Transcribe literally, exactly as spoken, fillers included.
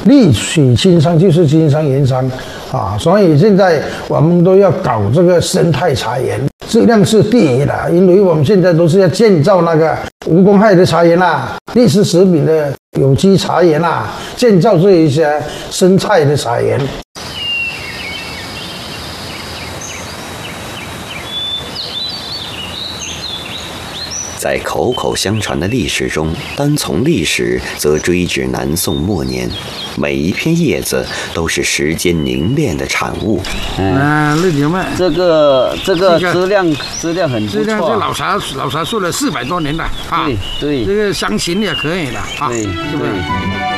绿水青山就是金山银山啊，所以现在我们都要搞这个生态茶园，质量是第一的，因为我们现在都是要建造那个无公害的茶园啦，绿色食品的有机茶园啦，建造这一些生态的茶园。 在口口相传的历史中，单从历史则追至南宋末年，每一片叶子都是时间凝练的产物。 嗯，绿牛麦， 这个这个质量质量很不错， 质量是老茶老茶树了四百多年了啊， 对对， 这个香型也可以了啊， 对是不是？